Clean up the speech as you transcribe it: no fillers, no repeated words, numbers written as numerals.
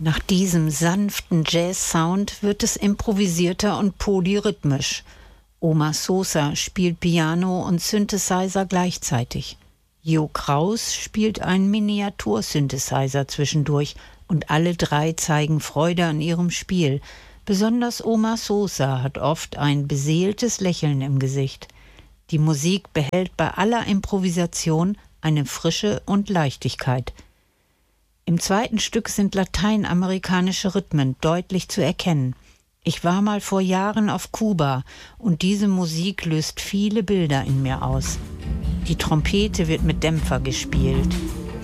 Nach diesem sanften Jazz-Sound wird es improvisierter und polyrhythmisch. Omar Sosa spielt Piano und Synthesizer gleichzeitig. Jo Kraus spielt einen Miniatur-Synthesizer zwischendurch und alle drei zeigen Freude an ihrem Spiel. Besonders Omar Sosa hat oft ein beseeltes Lächeln im Gesicht. Die Musik behält bei aller Improvisation eine Frische und Leichtigkeit. Im zweiten Stück sind lateinamerikanische Rhythmen deutlich zu erkennen. Ich war mal vor Jahren auf Kuba und diese Musik löst viele Bilder in mir aus. Die Trompete wird mit Dämpfer gespielt.